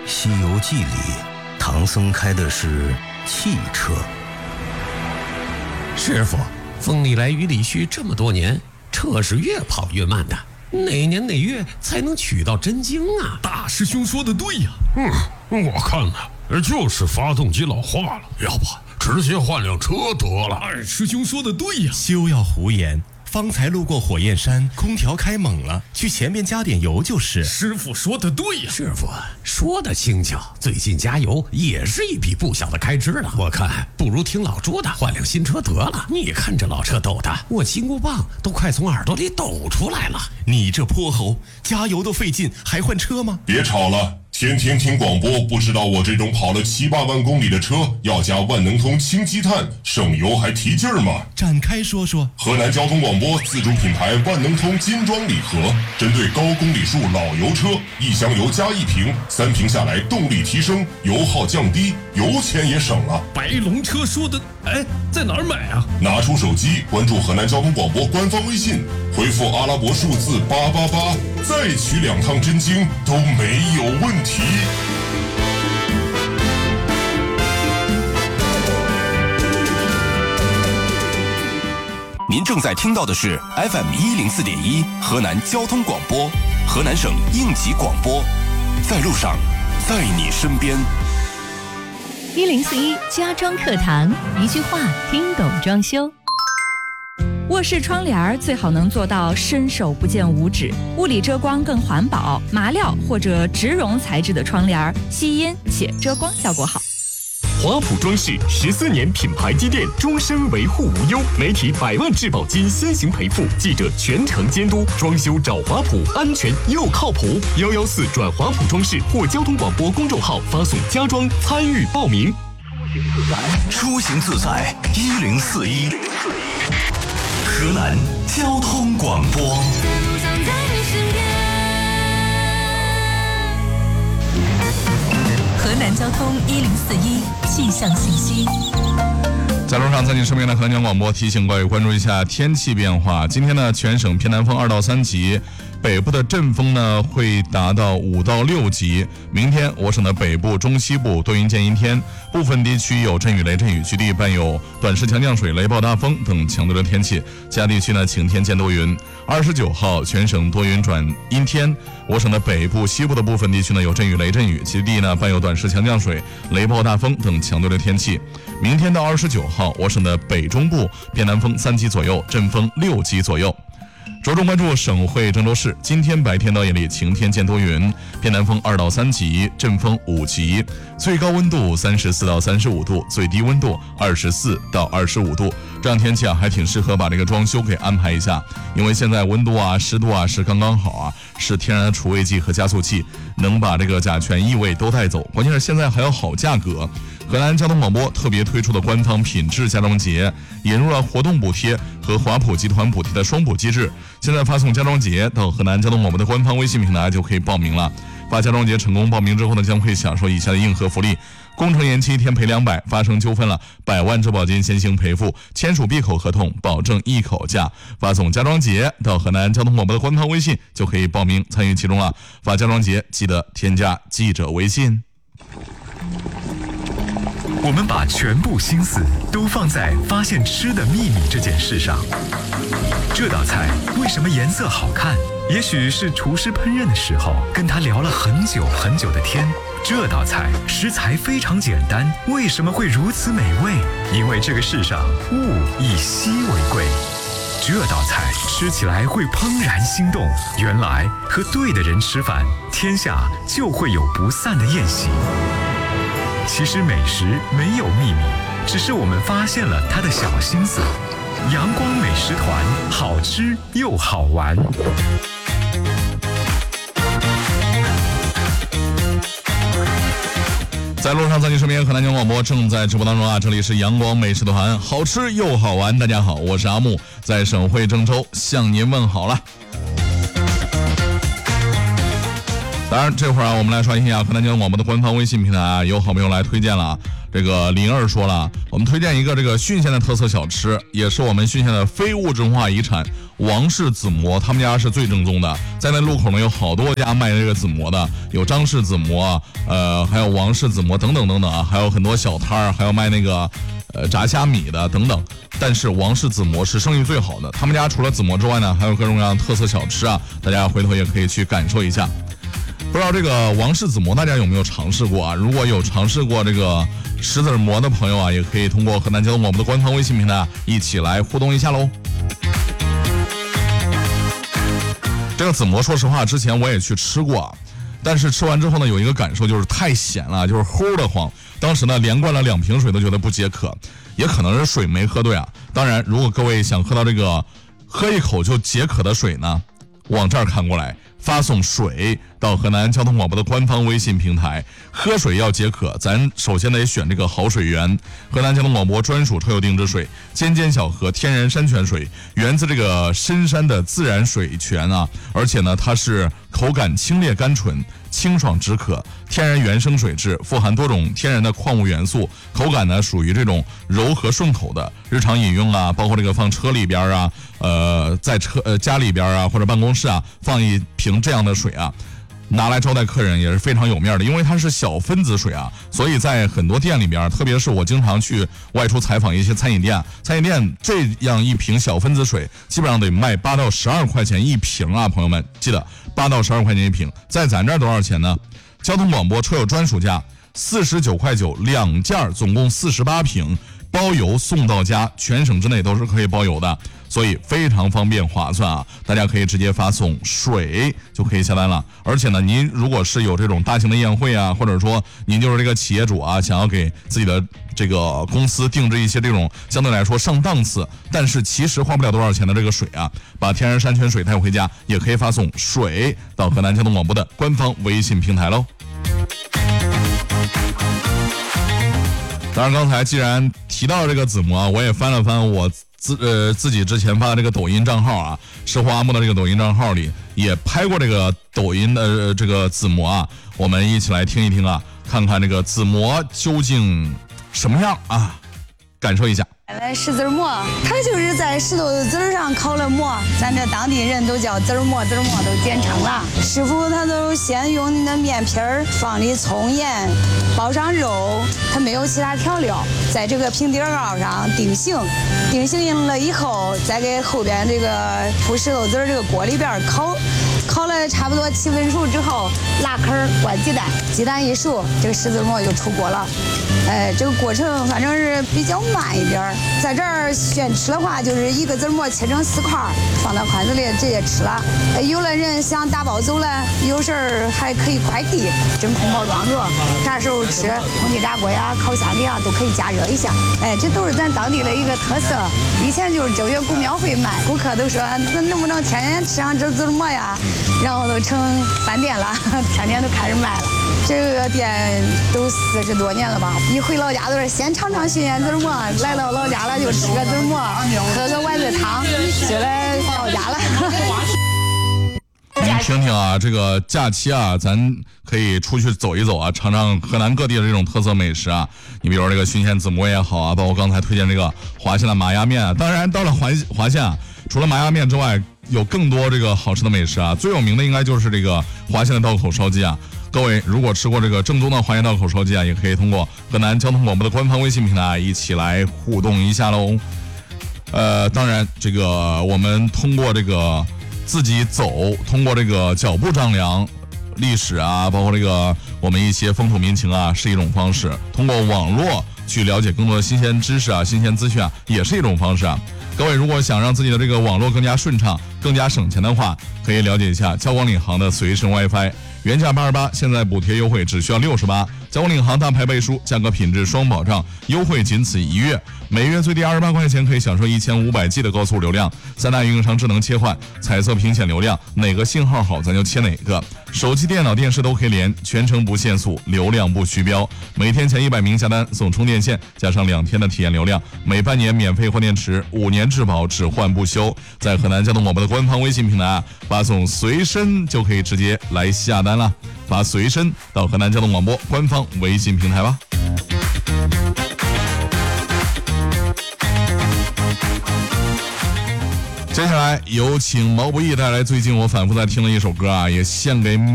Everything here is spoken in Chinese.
西游记》里，唐僧开的是汽车。 师傅，风里来雨里去这么多年，车是越跑越慢的，哪年哪月才能取到真经啊？ 大师兄说的对呀。我看呢，就是发动机老化了，要不直接换辆车得了。二师兄说的对呀。 休要胡言，方才路过火焰山，空调开猛了，去前面加点油就是。 师傅说的对呀。 师傅说的轻巧，最近加油也是一笔不小的开支了。我看不如听老朱的，换辆新车得了。你看这老车抖的，我金箍棒都快从耳朵里抖出来了。 你这泼猴，加油都费劲，还换车吗？ 别吵了。天天听广播，不知道我这种跑了7、8万公里的车要加万能通氢积碳，省油还提劲儿吗？ 展开说说。 河南交通广播自主品牌万能通金装礼盒，针对高公里数老油车，1箱油加1瓶，3瓶下来动力提升，油耗降低，油钱也省了。 白龙车说的，在哪儿买啊？ 拿出手机关注河南交通广播官方微信，回复阿拉伯数字888，再取2趟真经都没有问题。 您正在听到的是 FM104.1 河南交通广播，河南省应急广播，在路上，在你身边。 1041家装课堂，一句话听懂装修。卧室窗帘最好能做到伸手不见五指，物理遮光更环保，麻料或者植绒材质的窗帘吸音且遮光效果好。 华普装饰14年品牌积淀，终身维护无忧，媒体100万质保金先行赔付，记者全程监督，装修找华普，安全又靠谱。114转华普装饰或交通广播公众号发送家装参与报名。 出行自在1041，河南交通广播。 河南交通1041气象信息。 在路上，在你身边的河南交通广播提醒各位关注一下天气变化。今天呢，全省偏南风2到3级，北部的阵风呢会达到5到6级。明天我省的北部、中西部多云见阴天，部分地区有阵雨、雷阵雨，局地伴有短时强降水、雷暴大风等强度的天气。其他地区呢晴天见多云。29号全省多云转阴天，我省的北部、西部的部分地区呢有阵雨、雷阵雨，其地呢伴有短时强降水、雷暴大风等强度的天气。明天到29号，我省的北中部偏南风3级左右，阵风6级左右。着重关注省会郑州市，今天白天到夜里晴天见多云，偏南风2到3级，阵风5级，最高温度34到35度，最低温度24到25度。这样天气啊，还挺适合把这个装修给安排一下，因为现在温度啊、湿度啊是刚刚好啊，是天然的除味剂和加速器，能把这个甲醛异味都带走。关键是现在还有好价格。河南交通广播特别推出的官方品质家装节，引入了活动补贴和华普集团补贴的双补机制。现在发送家装节到河南交通广播的官方微信平台就可以报名了。发家装节成功报名之后呢，将会享受以下的硬核福利：工程延期1天赔200，发生纠纷了100万质保金先行赔付，签署闭口合同，保证一口价。发送家装节到河南交通广播的官方微信就可以报名参与其中了。发家装节记得添加记者微信。 我们把全部心思都放在发现吃的秘密这件事上。这道菜为什么颜色好看？也许是厨师烹饪的时候跟他聊了很久很久的天。这道菜食材非常简单，为什么会如此美味？因为这个世上物以稀为贵。这道菜吃起来会怦然心动，原来和对的人吃饭，天下就会有不散的宴席。其实美食没有秘密，只是我们发现了它的小心思。阳光美食团，好吃又好玩。 在路上，在你身边，河南交通广播正在直播当中啊！这里是阳光美食团，好吃又好玩。大家好，我是阿木，在省会郑州向您问好了。 当然，这会儿啊，我们来刷新一下河南交通广播的官方微信平台啊，有好朋友来推荐了啊。这个林儿说了，我们推荐一个这个浚县的特色小吃，也是我们浚县的非物质文化遗产王氏子馍，他们家是最正宗的。在那路口呢，有好多家卖这个子馍的，有张氏子馍，还有王氏子馍等等等等啊，还有很多小摊儿，还有卖那个炸虾米的等等。但是王氏子馍是生意最好的，他们家除了子馍之外呢，还有各种各样的特色小吃啊，大家回头也可以去感受一下。不知道这个王氏子馍大家有没有尝试过啊？如果有尝试过这个石子馍的朋友啊，也可以通过河南交通广播的官方微信平台一起来互动一下喽。这个子馍说实话之前我也去吃过啊，但是吃完之后呢，有一个感受就是太咸了，就是齁得慌。当时呢连灌了2瓶水都觉得不解渴，也可能是水没喝对啊。当然如果各位想喝到这个喝一口就解渴的水呢，往这儿看过来，发送水到河南交通广播的官方微信平台。喝水要解渴，咱首先得选这个好水源，河南交通广播专属特有定制水，尖尖小河天然山泉水，源自这个深山的自然水泉啊，而且呢它是口感清冽甘醇，清爽止渴，天然原生水质，富含多种天然的矿物元素，口感呢属于这种柔和顺口的，日常饮用啊，包括这个放车里边啊，在家里边啊或者办公室啊放一瓶这样的水啊，拿来招待客人也是非常有面的，因为它是小分子水啊，所以在很多店里边，特别是我经常去外出采访一些餐饮店这样一瓶小分子水基本上得卖8到12块钱一瓶啊，朋友们记得8到12块钱一瓶，在咱这儿多少钱呢？交通广播车友专属价49.9块2件，总共48瓶，包邮送到家，全省之内都是可以包邮的，所以非常方便划算啊！大家可以直接发送水就可以下单了。而且呢，您如果是有这种大型的宴会啊，或者说您就是这个企业主啊，想要给自己的这个公司定制一些这种相对来说上档次，但是其实花不了多少钱的这个水啊，把天然山泉水带回家，也可以发送水到河南交通广播的官方微信平台喽。当然，刚才既然提到这个子馍啊，我也翻了翻我自己之前发的这个抖音账号啊，石花阿木的这个抖音账号里也拍过这个抖音的这个子馍啊，我们一起来听一听啊，看看这个子馍究竟什么样啊，感受一下。 石子馍，它就是在石头子上烤了馍，咱这当地人都叫子馍，都简称了。师傅他都先用你的面皮儿放里葱盐，包上肉，他没有其他调料，在这个平底膏上定型了以后，再给后边这个铺石头子这个锅里边烤了差不多7分熟之后，拉坑灌鸡蛋一熟，这个石子馍就出锅了。这个过程反正是比较慢一点。在这儿现吃的话，就是一个子馍切成4块，放到筷子里直接吃了。有的人想打包走了，有时候还可以快递，真空包装着，啥时候吃，空气炸锅呀、烤箱里啊都可以加热一下。这都是咱当地的一个特色。以前就是正月古庙会卖，顾客都说咱能不能天天吃上这子馍呀？然后都成饭店了，天天都开始卖了。这个店都40多年了吧，一回老家都是先尝尝浚县子馍，来到老家了就吃个子馍，喝个丸子汤，就来到家了。 您听听啊，这个假期啊，咱可以出去走一走啊，尝尝河南各地的这种特色美食啊。你比如这个浚县子馍也好啊，包括刚才推荐这个华县的麻鸭面啊。当然到了华县啊，除了麻鸭面之外，有更多这个好吃的美食啊。最有名的应该就是这个华县的道口烧鸡啊。各位如果吃过这个正宗的华县道口烧鸡啊，也可以通过河南交通广播的官方微信平台一起来互动一下喽。当然这个我们通过这个自己走，通过这个脚步丈量历史啊，包括这个我们一些风土民情啊，是一种方式。通过网络去了解更多的新鲜知识啊、新鲜资讯啊，也是一种方式啊。各位如果想让自己的这个网络更加顺畅、更加省钱的话，可以了解一下交广领航的随身 WiFi， 原价88，现在补贴优惠只需要68。交广领航大牌背书，价格品质双保障，优惠仅此1月，每月最低28块钱可以享受1500G 的高速流量，3大运营商智能切换，彩色屏显流量，哪个信号好咱就切哪个，手机、电脑、电视都可以连，全程不限速，流量不虚标，每天前100名下单送充电线，加上2天的体验流量，每半年免费换电池，5年质保，只换不修。在河南交通广播的官方微信平台发送随身就可以直接来下单了。 发随身到河南交通广播官方微信平台吧。接下来有请毛不易带来最近我反复在听的一首歌啊，也献给